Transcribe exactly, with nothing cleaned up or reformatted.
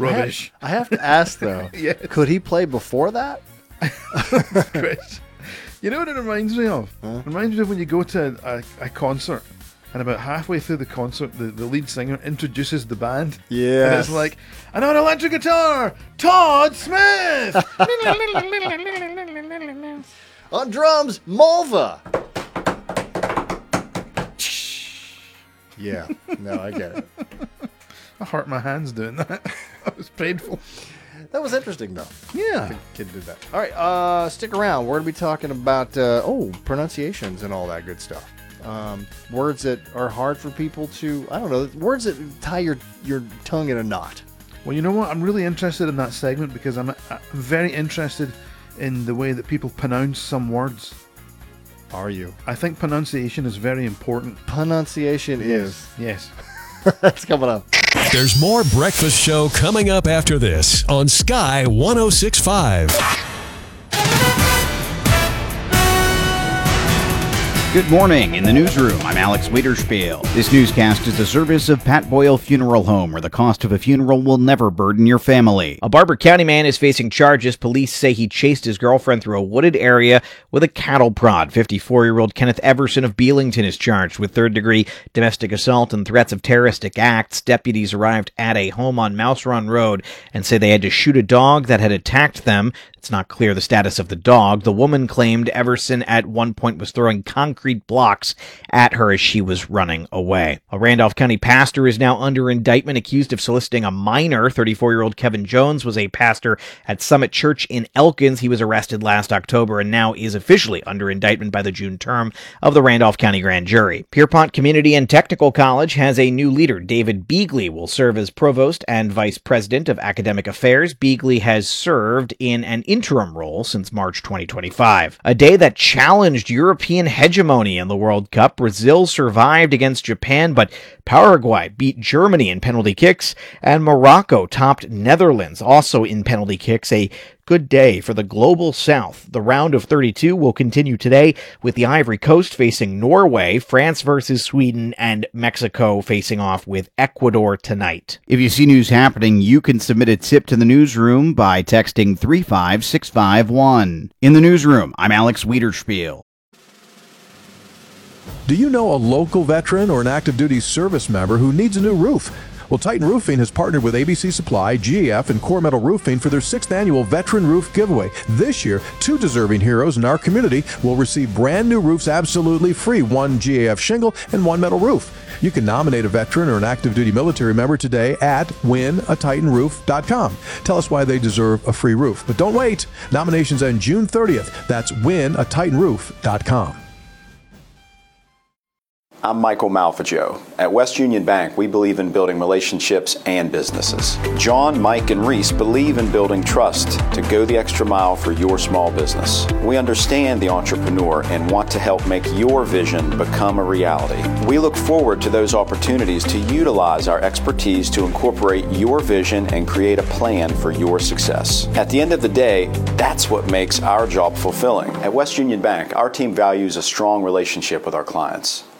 Rubbish. I have, I have to ask, though. Yes. Could he play before that? Chris, you know what it reminds me of? Huh? It reminds me of when you go to a, a concert, and about halfway through the concert, the, the lead singer introduces the band. Yeah. And it's like, and on electric guitar, Todd Smith! On drums, Mulva! Yeah. No, I get it. I hurt my hands doing that. That was painful. That was interesting, though. Yeah. Kid, kid did that. All right, uh, stick around. We're going to be talking about, uh, oh, pronunciations and all that good stuff. Um, words that are hard for people to, I don't know, words that tie your, your tongue in a knot. Well, you know what? I'm really interested in that segment because I'm, I'm very interested in the way that people pronounce some words. Are you? I think pronunciation is very important. Pronunciation is. Yes. That's coming up. There's more Breakfast Show coming up after this on Sky one oh six point five. Good morning. In the newsroom, I'm Alex Wiederspiel. This newscast is the service of Pat Boyle Funeral Home, where the cost of a funeral will never burden your family. A Barber County man is facing charges. Police say he chased his girlfriend through a wooded area with a cattle prod. fifty-four-year-old Kenneth Everson of Beelington is charged with third-degree domestic assault and threats of terroristic acts. Deputies arrived at a home on Mouse Run Road and say they had to shoot a dog that had attacked them. It's not clear the status of the dog. The woman claimed Everson at one point was throwing concrete blocks at her as she was running away. A Randolph County pastor is now under indictment accused of soliciting a minor. thirty-four-year-old Kevin Jones was a pastor at Summit Church in Elkins. He was arrested last October and now is officially under indictment by the June term of the Randolph County Grand Jury. Pierpont Community and Technical College has a new leader. David Beagley will serve as provost and vice president of academic affairs. Beagley has served in an interim role since March twenty twenty-five. A day that challenged European hegemony in the World Cup. Brazil survived against Japan, but Paraguay beat Germany in penalty kicks, and Morocco topped Netherlands also in penalty kicks. A good day for the Global South. The round of thirty-two will continue today with the Ivory Coast facing Norway, France versus Sweden, and Mexico facing off with Ecuador tonight. If you see news happening, you can submit a tip to the newsroom by texting three five six five one. In the newsroom, I'm Alex Wiederspiel. Do you know a local veteran or an active duty service member who needs a new roof? Well, Titan Roofing has partnered with A B C Supply, G E F, and Core Metal Roofing for their sixth annual Veteran Roof Giveaway. This year, two deserving heroes in our community will receive brand new roofs absolutely free, one G A F shingle and one metal roof. You can nominate a veteran or an active duty military member today at win a titan roof dot com. Tell us why they deserve a free roof. But don't wait. Nominations end June thirtieth. That's win a titan roof dot com. I'm Michael Malfaggio. At West Union Bank, we believe in building relationships and businesses. John, Mike, and Reese believe in building trust to go the extra mile for your small business. We understand the entrepreneur and want to help make your vision become a reality. We look forward to those opportunities to utilize our expertise to incorporate your vision and create a plan for your success. At the end of the day, that's what makes our job fulfilling. At West Union Bank, our team values a strong relationship with our clients.